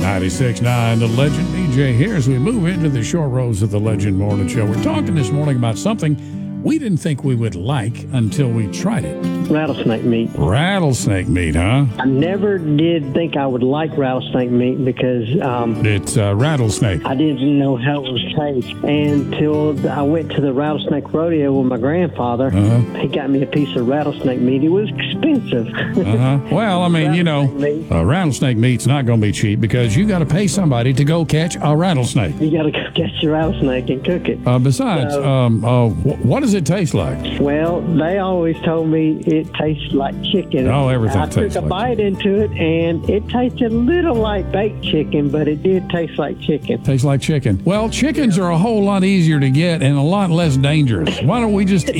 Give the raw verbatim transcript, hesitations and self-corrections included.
ninety-six point nine The Legend. D J here as we move into the short rows of the Legend Morning Show. We're talking this morning about something we didn't think we would like until we tried it. Rattlesnake meat. Rattlesnake meat, huh? I never did think I would like rattlesnake meat because um, It's uh, rattlesnake. I didn't know how it was taste until I went to the rattlesnake rodeo with my grandfather. Uh-huh. He got me a piece of rattlesnake meat. It was expensive. Uh-huh. Well, I mean, you know, Rattlesnake meat. uh, rattlesnake meat's not going to be cheap because you got to pay somebody to go catch a rattlesnake. You got to go catch your rattlesnake and cook it. Uh, besides, So- um, uh, wh- what does it taste like? Well, they always told me it tastes like chicken. Oh, everything I tastes took a like bite into it, and it tasted a little like baked chicken, but it did taste like chicken. Tastes like chicken. Well, chickens are a whole lot easier to get and a lot less dangerous. Why don't we just